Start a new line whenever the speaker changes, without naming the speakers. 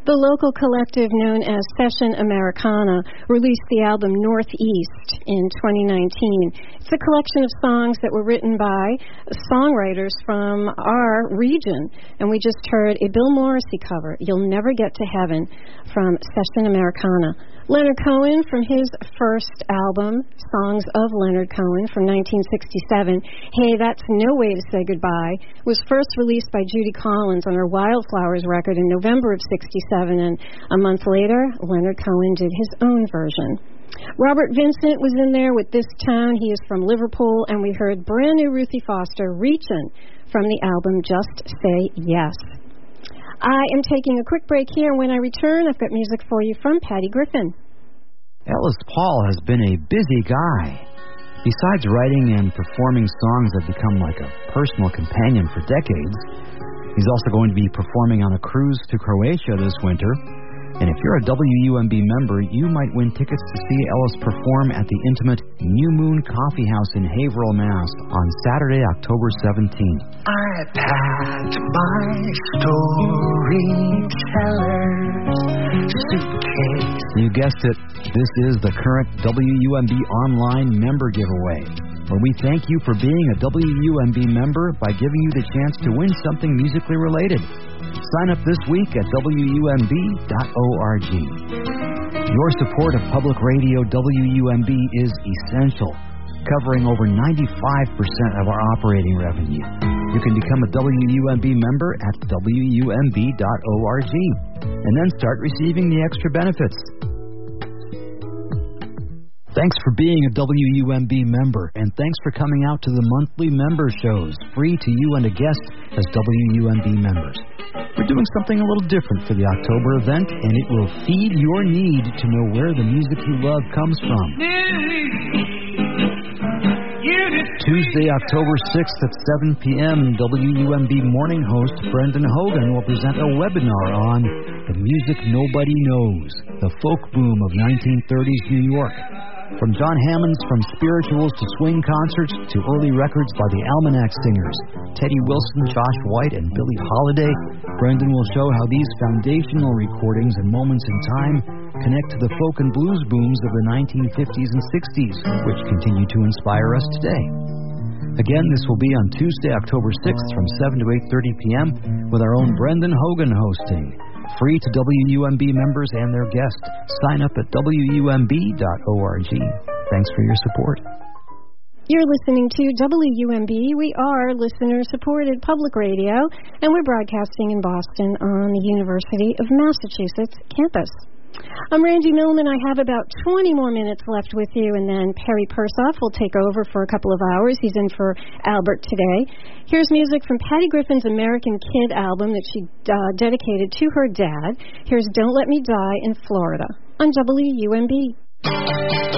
The local collective known as Session Americana released the album Northeast in 2019. It's a collection of songs that were written by songwriters from our region, and we just heard a Bill Morrissey cover, You'll Never Get to Heaven, from Session Americana. Leonard Cohen, from his first album, Songs of Leonard Cohen, from 1967, Hey, That's No Way to Say Goodbye, was first released by Judy Collins on her Wildflowers record in November of 67, and a month later, Leonard Cohen did his own version. Robert Vincent was in there with This Town. He is from Liverpool, and we heard brand new Ruthie Foster, Reachin', from the album Just Say Yes. I am taking a quick break here, and when I return, I've got music for you from Patty Griffin.
Ellis Paul has been a busy guy. Besides writing and performing songs that become like a personal companion for decades, he's also going to be performing on a cruise to Croatia this winter. And if you're a WUMB member, you might win tickets to see Ellis perform at the intimate New Moon Coffee House in Haverhill, Mass. on Saturday, October 17th.
I packed my storyteller's suitcase.
You guessed it, this is the current WUMB online member giveaway, where we thank you for being a WUMB member by giving you the chance to win something musically related. Sign up this week at WUMB.org. Your support of public radio WUMB is essential, covering over 95% of our operating revenue. You can become a WUMB member at WUMB.org and then start receiving the extra benefits. Thanks for being a WUMB member, and thanks for coming out to the monthly member shows, free to you and a guest as WUMB members. We're doing something a little different for the October event, and it will feed your need to know where the music you love comes from. Tuesday, October 6th at 7 p.m., WUMB morning host Brendan Hogan will present a webinar on the music nobody knows, the folk boom of 1930s New York. From John Hammond's From Spirituals to Swing Concerts to early records by the Almanac Singers, Teddy Wilson, Josh White, and Billie Holiday, Brendan will show how these foundational recordings and moments in time connect to the folk and blues booms of the 1950s and 60s, which continue to inspire us today. Again, this will be on Tuesday, October 6th from 7 to 8:30 p.m. with our own Brendan Hogan hosting. Free to WUMB members and their guests. Sign up at WUMB.org. Thanks for your support.
You're listening to WUMB. We are listener-supported public radio, and we're broadcasting in Boston on the University of Massachusetts campus. I'm Randy Millman. I have about 20 more minutes left with you, and then Perry Persoff will take over for a couple of hours. He's in for Albert today. Here's music from Patty Griffin's American Kid album that she dedicated to her dad. Here's Don't Let Me Die in Florida on WUMB.